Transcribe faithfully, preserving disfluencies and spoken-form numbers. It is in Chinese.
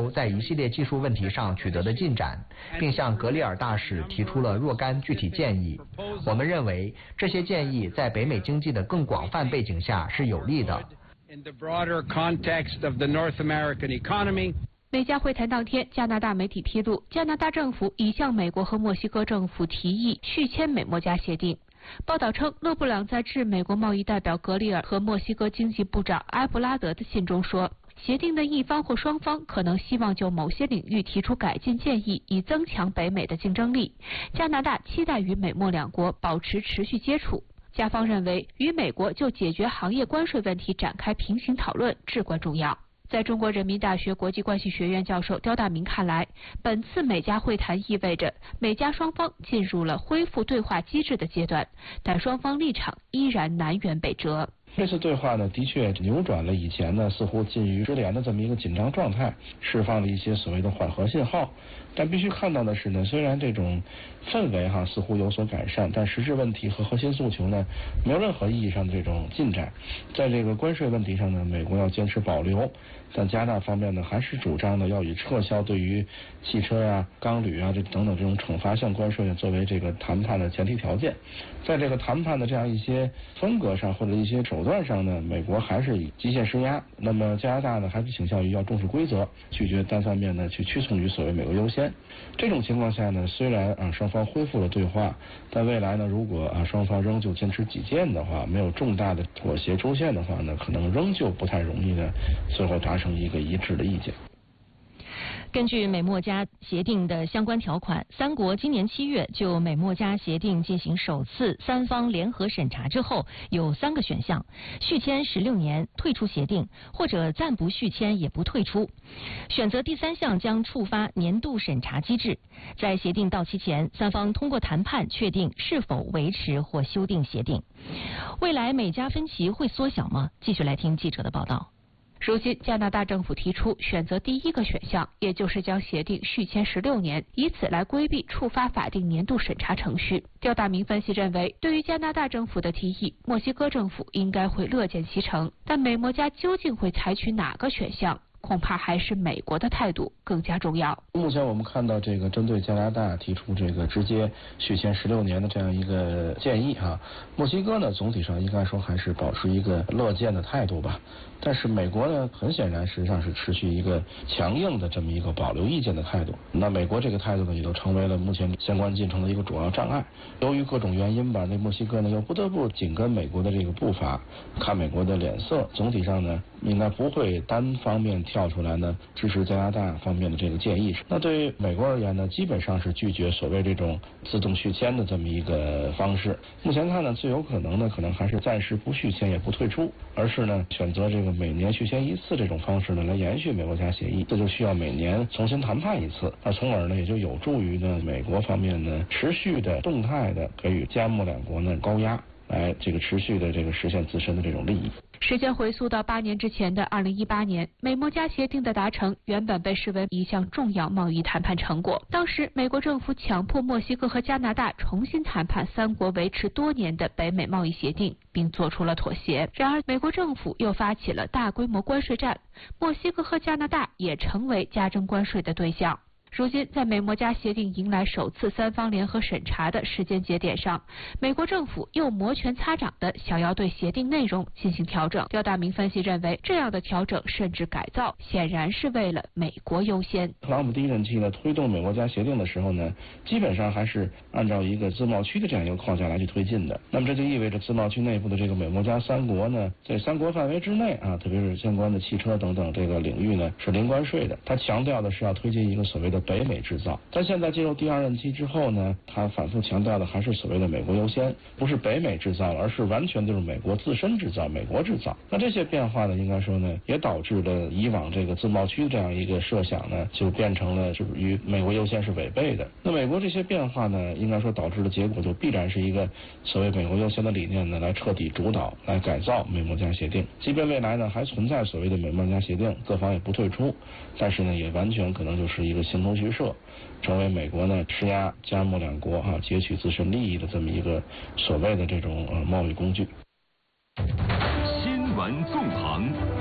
洲在一系列技术问题上取得的进展，并向格里尔大使提出了若干具体建议。我们认为这些建议在北美经济的更广泛背景下是有利的。 美加会谈当天，加拿大媒体披露，加拿大政府已向美国和墨西哥政府提议续签美墨加协定。报道称，勒布朗在致美国贸易代表格里尔和墨西哥经济部长埃布拉德的信中说，协定的一方或双方可能希望就某些领域提出改进建议，以增强北美的竞争力。加拿大期待与美墨两国保持持续接触。加方认为，与美国就解决行业关税问题展开平行讨论至关重要。在中国人民大学国际关系学院教授刁大明看来，本次美加会谈意味着美加双方进入了恢复对话机制的阶段，但双方立场依然南辕北辙。 这次对话呢，的确扭转了以前呢似乎近于失联的这么一个紧张状态，释放了一些所谓的缓和信号。但必须看到的是呢，虽然这种氛围哈似乎有所改善，但实质问题和核心诉求呢没有任何意义上的这种进展。在这个关税问题上呢，美国要坚持保留，但加拿大方面呢还是主张呢要以撤销对于汽车呀、钢铝啊这等等这种惩罚性关税呢作为这个谈判的前提条件。在这个谈判的这样一些风格上或者一些手段上呢，美国还是以极限施压，那么加拿大呢还是倾向于要重视规则，拒绝单方面呢去屈从于所谓美国优先。这种情况下呢，虽然啊双方恢复了对话，但未来呢如果啊双方仍旧坚持己见的话，没有重大的妥协出现的话呢，可能仍旧不太容易呢最后达成一个一致的意见。 根据美墨加协定的相关条款，三国今年七月就美墨加协定进行首次三方联合审查之后，有三个选项：续签十六年、退出协定，或者暂不续签也不退出。选择第三项将触发年度审查机制，在协定到期前，三方通过谈判确定是否维持或修订协定。未来美加分歧会缩小吗？继续来听记者的报道。 如今，加拿大政府提出选择第一个选项，也就是将协定续签十六年，以此来规避触发法定年度审查程序。刁大明分析认为，对于加拿大政府的提议，墨西哥政府应该会乐见其成，但美墨加究竟会采取哪个选项，恐怕还是美国的态度更加重要。 目前我们看到这个针对加拿大提出这个直接续签十六年的这样一个建议啊，墨西哥呢总体上应该说还是保持一个乐见的态度吧。但是美国呢，很显然实际上是持续一个强硬的这么一个保留意见的态度。那美国这个态度呢，也都成为了目前相关进程的一个主要障碍。由于各种原因吧，那墨西哥呢又不得不紧跟美国的这个步伐，看美国的脸色。总体上呢，应该不会单方面跳出来呢支持加拿大方面的这个建议。那对于美国而言呢，基本上是拒绝所谓这种自动续签的这么一个方式。目前看呢，最有可能呢，可能还是暂时不续签也不退出，而是呢选择这个每年续签一次这种方式呢来延续美墨加协议。这就需要每年重新谈判一次，那从而呢也就有助于呢美国方面呢持续的动态的给予加墨两国呢高压，来这个持续的这个实现自身的这种利益。 时间回溯到八年之前的二零一八年，美墨加协定的达成原本被视为一项重要贸易谈判成果。当时，美国政府强迫墨西哥和加拿大重新谈判三国维持多年的北美贸易协定，并做出了妥协。然而，美国政府又发起了大规模关税战，墨西哥和加拿大也成为加征关税的对象。如今，在美墨加协定迎来首次三方联合审查的时间节点上，美国政府又摩拳擦掌地想要对协定内容进行调整。刁大明分析认为，这样的调整甚至改造，显然是为了美国优先。 特朗普第一任期呢推动美墨加协定的时候呢，基本上还是按照一个自贸区的这样一个框架来去推进的。那么这就意味着自贸区内部的这个美墨加三国呢，在三国范围之内啊，特别是相关的汽车等等这个领域呢是零关税的。他强调的是要推进一个所谓的北美制造，但现在进入第二任期之后呢，他反复强调的还是所谓的美国优先，不是北美制造，而是完全就是美国自身制造、美国制造。那这些变化呢，应该说呢，也导致了以往这个自贸区这样一个设想呢，就变成了是与美国优先是违背的。那美国这些变化呢，应该说导致的结果就必然是一个所谓美国优先的理念呢，来彻底主导、来改造美墨加协定。即便未来呢还存在所谓的美墨加协定，各方也不退出，但是呢，也完全可能就是一个形同虚设。成为美国呢施压加墨两国啊截取自身利益的这么一个所谓的这种呃贸易工具。 新闻纵横。